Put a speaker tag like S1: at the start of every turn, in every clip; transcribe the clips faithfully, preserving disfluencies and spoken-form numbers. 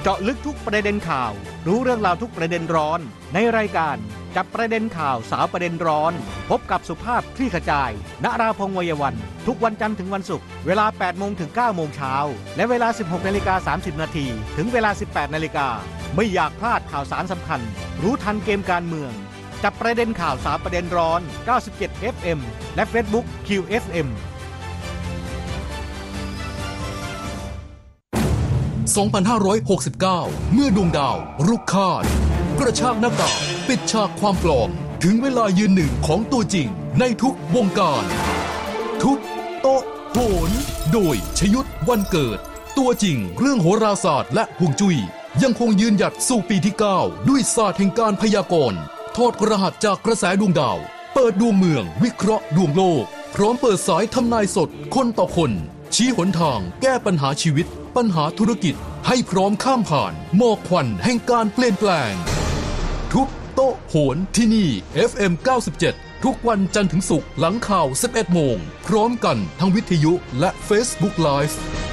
S1: เจาะลึกทุกประเด็นข่าวรู้เรื่องราวทุกประเด็นร้อนในรายการจับประเด็นข่าวสาวประเด็นร้อนพบกับสุภาพคลี่ขจายณราพงษ์วัยวันทุกวันจันทร์ถึงวันศุกร์เวลา แปดโมง ถึง เก้าโมง เช้าและเวลา สิบหกนาฬิกาสามสิบนาทีถึงเวลา สิบแปดนาฬิกาไม่อยากพลาดข่าวสารสำคัญรู้ทันเกมการเมืองจับประเด็นข่าวสาวประเด็นร้อนเก้าสิบเจ็ด เอฟ เอ็ม และ Facebook คิว เอฟ เอ็ม
S2: สองพันห้าร้อยหกสิบเก้า เมื่อดวงดาวรุกคาดกระชากหน้ากากปิดฉากความปลอมถึงเวลายืนหนึ่งของตัวจริงในทุกวงการทุกโต๊ะโหนโดยชยุทธวันเกิดตัวจริงเรื่องโหราศาสตร์และฮวงจุ้ยยังคงยืนหยัดสู่ปีที่เก้าด้วยศาสตร์แห่งการพยากรณ์ถอดรหัสจากกระแสดวงดาวเปิดดวงเมืองวิเคราะห์ดวงโลกพร้อมเปิดสายทำนายสดคนต่อคนชี้หนทางแก้ปัญหาชีวิตปัญหาธุรกิจให้พร้อมข้ามผ่านหมอกควันแห่งการเปลี่ยนแปลงทุกโต๊ะโหนที่นี่ เอฟ เอ็ม เก้าสิบเจ็ด ทุกวันจันทร์ถึงศุกร์หลังข่าว สิบเอ็ดโมงพร้อมกันทั้งวิทยุและ Facebook Live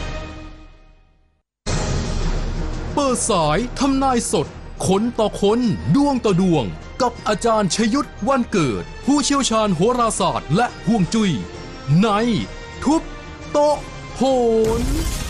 S2: เปิดสายทำนายสดคนต่อคนดวงต่อดวงกับอาจารย์ชยุทธวันเกิดผู้เชี่ยวชาญโหราศาสตร์และฮวงจุ้ยในทุกโต๊ะโหน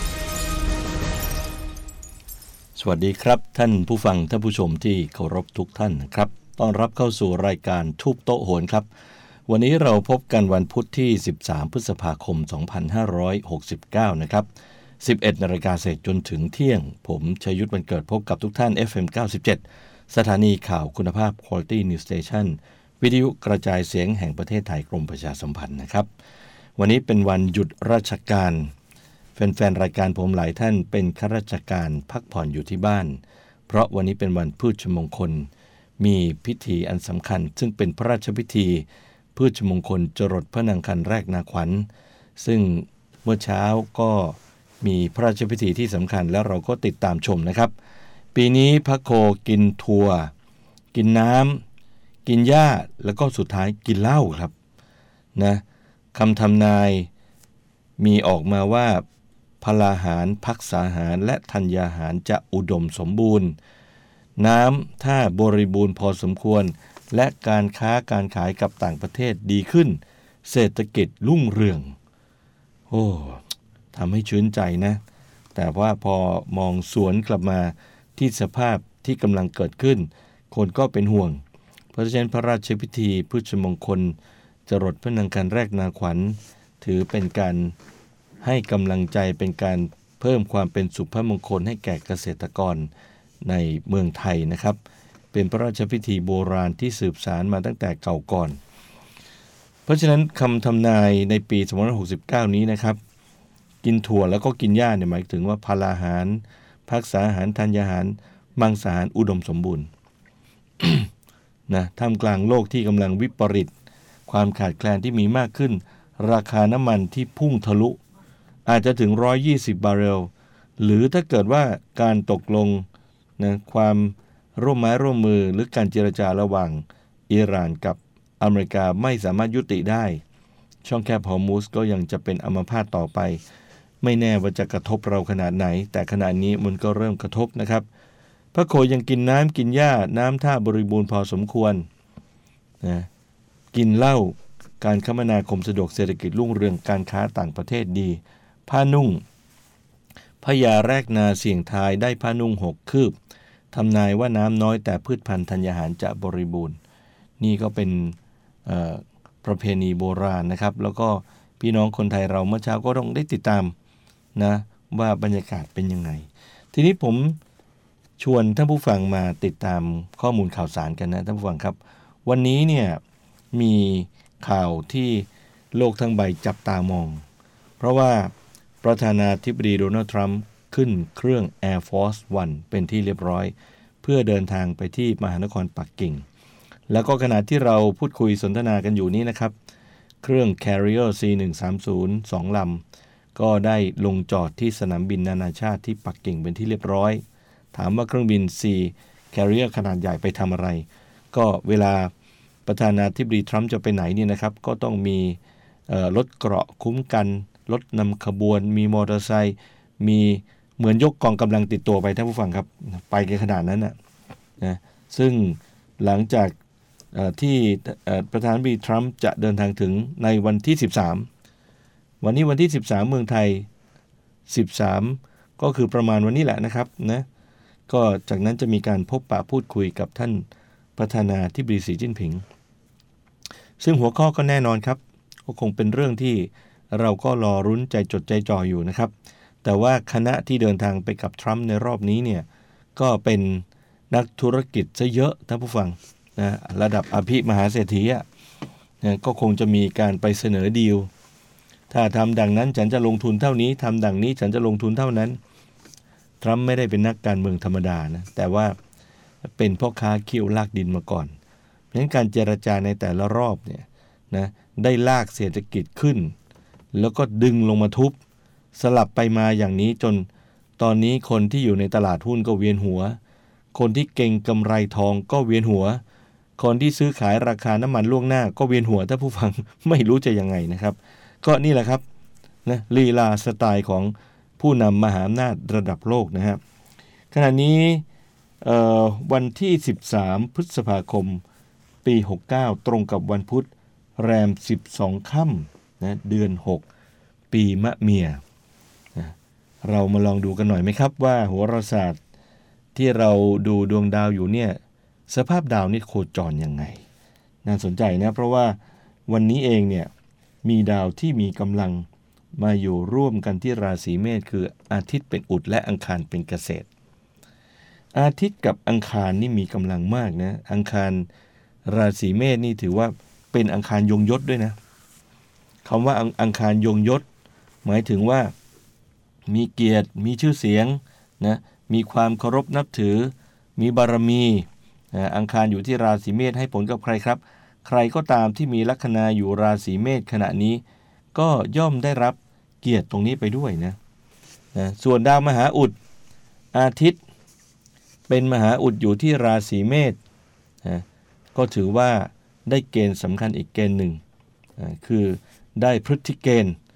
S3: สวัสดีครับท่านผู้ฟังท่านผู้ชมที่เคารพทุกท่านนะครับต้อนรับเข้าสู่รายการทุบโต๊ะโหนครับวันนี้เราพบกันวันพุธที่สิบสามพฤษภาคมสองพันห้าร้อยหกสิบเก้านะครับสิบเอ็ดนาฬิกาเศษจนถึงเที่ยงผมชยุทธวันเกิดพบกับทุกท่าน เอฟ เอ็ม เก้าสิบเจ็ด สถานีข่าวคุณภาพ Quality News Station วิทยุกระจายเสียงแห่งประเทศไทยกรมประชาสัมพันธ์นะครับวันนี้เป็นวันหยุดราชการแฟนๆรายการผมหลายท่านเป็นข้าราชการพักผ่อนอยู่ที่บ้านเพราะวันนี้เป็นวันพืชมงคลมีพิธีอันสำคัญซึ่งเป็นพระราชพิธีพืชมงคลจรดพระนางคันแรกนาขวัญซึ่งเมื่อเช้าก็มีพระราชพิธีที่สำคัญแล้วเราก็ติดตามชมนะครับปีนี้พระโคกินถั่วกินน้ำกินหญ้าแล้วก็สุดท้ายกินเหล้าครับนะคำทำนายมีออกมาว่าพลาหารภักษาหารและธัญญาหารจะอุดมสมบูรณ์น้ำถ้าบริบูรณ์พอสมควรและการค้าการขายกับต่างประเทศดีขึ้นเศรษฐกิจรุ่งเรืองโอ้ทำให้ชื่นใจนะแต่ว่าพอมองสวนกลับมาที่สภาพที่กำลังเกิดขึ้นคนก็เป็นห่วงเพราะฉะนั้นพระราชพิธีพฤชมงคลจรดพระนางคันแรกนาขวัญถือเป็นการให้กำลังใจเป็นการเพิ่มความเป็นสุภมงคลให้แก่เกษตรกรในเมืองไทยนะครับเป็นพระราชพิธีโบราณที่สืบสานมาตั้งแต่เก่าก่อนเพราะฉะนั้นคำทำนายในปีสองพันห้าร้อยหกสิบเก้านี้นะครับกินถั่วแล้วก็กินหญ้าเนี่ยหมายถึงว่าพลาหารภักษาหารธัญญาหารมังสาหารอุดมสมบูรณ์ นะท่ามกลางโลกที่กำลังวิปริตความขาดแคลนที่มีมากขึ้นราคาน้ำมันที่พุ่งทะลุอาจจะถึงหนึ่งร้อยยี่สิบบาร์เรลหรือถ้าเกิดว่าการตกลงนะความร่วมไม้ร่วมมือหรือการเจรจาระหว่างอิหร่านกับอเมริกาไม่สามารถยุติได้ช่องแคบฮอร์มุซก็ยังจะเป็นอัมพาตต่อไปไม่แน่ว่าจะกระทบเราขนาดไหนแต่ขณะนี้มันก็เริ่มกระทบนะครับพระโคยังกินน้ำกินหญ้าน้ำท่าบริบูรณ์พอสมควรนะกินเหล้าการคมนาคมสะดวกเศรษฐกิจรุ่งเรืองการค้าต่างประเทศดีผ้านุ่งพญาแรกนาเสี่ยงทายได้ผ้านุ่งหกคืบทำนายว่าน้ำน้อยแต่พืชพันธุ์ธัญญาหารจะบริบูรณ์นี่ก็เป็นประเพณีโบราณนะครับแล้วก็พี่น้องคนไทยเราเมื่อเช้าก็ต้องได้ติดตามนะว่าบรรยากาศเป็นยังไงทีนี้ผมชวนท่านผู้ฟังมาติดตามข้อมูลข่าวสารกันนะท่านผู้ฟังครับวันนี้เนี่ยมีข่าวที่โลกทั้งใบจับตามองเพราะว่าประธานาธิบดีโดนัลด์ทรัมป์ขึ้นเครื่อง Air Force วันเป็นที่เรียบร้อยเพื่อเดินทางไปที่มหานครปักกิ่งแล้วก็ขณะที่เราพูดคุยสนทนากันอยู่นี้นะครับเครื่อง Carrier ซี หนึ่งสามศูนย์ สอง ลำก็ได้ลงจอดที่สนามบินนานาชาติที่ปักกิ่งเป็นที่เรียบร้อยถามว่าเครื่องบิน C Carrier ขนาดใหญ่ไปทำอะไรก็เวลาประธานาธิบดีทรัมป์จะไปไหนเนี่ยนะครับก็ต้องมีรถเกราะคุ้มกันรถนำขบวนมีมอเตอร์ไซค์มีเหมือนยกกองกำลังติดตัวไปท่านผู้ฟังครับไปกันขนาดนั้นนะนะซึ่งหลังจากที่ประธานาธิบดีทรัมป์จะเดินทางถึงในวันที่สิบสามวันนี้วันที่สิบสามเมืองไทยสิบสามก็คือประมาณวันนี้แหละนะครับนะก็จากนั้นจะมีการพบปะพูดคุยกับท่านประธานาธิบดีสีจิ้นผิงซึ่งหัวข้อก็แน่นอนครับก็คงเป็นเรื่องที่เราก็รอรุ้นใจจดใจจ่ออยู่นะครับแต่ว่าคณะที่เดินทางไปกับทรัมป์ในรอบนี้เนี่ยก็เป็นนักธุรกิจซะเยอะท่านผู้ฟังนะระดับอภิมหาเศรษฐีอ่ะนะก็คงจะมีการไปเสนอดีลถ้าทำดังนั้นฉันจะลงทุนเท่านี้ทำดังนี้ฉันจะลงทุนเท่านั้นทรัมป์ไม่ได้เป็นนักการเมืองธรรมดานะแต่ว่าเป็นพ่อค้าเขี้ยวลากดินมาก่อนเพราะฉะนั้นการเจรจาในแต่ละรอบเนี่ยนะได้ลากเศรษฐกิจขึ้นแล้วก็ดึงลงมาทุบสลับไปมาอย่างนี้จนตอนนี้คนที่อยู่ในตลาดหุ้นก็เวียนหัวคนที่เก่งกำไรทองก็เวียนหัวคนที่ซื้อขายราคาน้ำมันล่วงหน้าก็เวียนหัวถ้าผู้ฟังไม่รู้จะยังไงนะครับก็นี่แหละครับนะลีลาสไตล์ของผู้นำมหาอำนาจระดับโลกนะครับขณะนี้วันที่สิบสามพฤษภาคมปีหกสิบเก้าตรงกับวันพุธแรมสิบสองค่ำนะเดือนหกปีมะเมียนะเรามาลองดูกันหน่อยไหมครับว่าโหราศาสตร์ที่เราดูดวงดาวอยู่เนี่ยสภาพดาวนี่โคจรยังไงน่าสนใจนะเพราะว่าวันนี้เองเนี่ยมีดาวที่มีกำลังมาอยู่ร่วมกันที่ราศีเมษคืออาทิตย์เป็นอุดและอังคารเป็นเกษตรอาทิตย์กับอังคารนี่มีกำลังมากนะอังคารราศีเมษนี่ถือว่าเป็นอังคารยงยศด้วยนะคำว่าอังคารยงยศหมายถึงว่ามีเกียรติมีชื่อเสียงนะมีความเคารพนับถือมีบารมีนะอังคารอยู่ที่ราศีเมษให้ผลกับใครครับใครก็ตามที่มีลัคนาอยู่ราศีเมษขณะนี้ก็ย่อมได้รับเกียรติตรงนี้ไปด้วยนะนะส่วนดาวมหาอุดอาทิตย์เป็นมหาอุดอยู่ที่ราศีเมษนะก็ถือว่าได้เกณฑ์สำคัญอีกเกณฑ์หนึ่งนะคือได้พฤทธิเกณฑ์